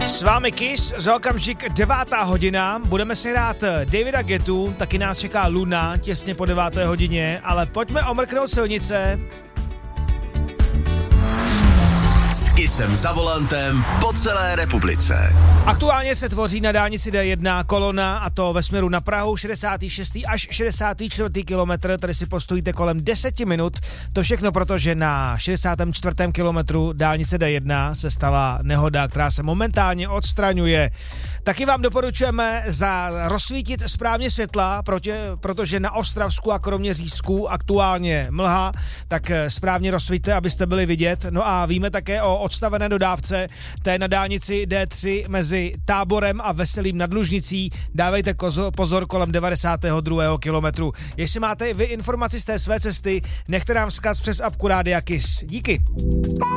S vámi Kiss, za okamžik 9. hodina, budeme si hrát Davida Guettu, taky nás čeká Luna těsně po 9. hodině, ale pojďme omrknout silnice. S Kissem za volantem po celé republice. Aktuálně se tvoří na dálnici D1 kolona, a to ve směru na Prahu 66. až 64. kilometr, tady si postojíte kolem 10 minut. To všechno proto, že na 64. kilometru dálnice D1 se stala nehoda, která se momentálně odstraňuje. Taky vám doporučujeme rozsvítit správně světla, protože na Ostravsku a Kroměřížsku aktuálně mlha, tak správně rozsvíťte, abyste byli vidět. No a víme také o odstavené dodávce, to je na dálnici D3 mezi Táborem a Veselým nad Lužnicí. Dávejte pozor kolem 92. kilometru. Jestli máte vy informaci z té své cesty, nechte nám vzkaz přes apku Rádia Kiss. Díky.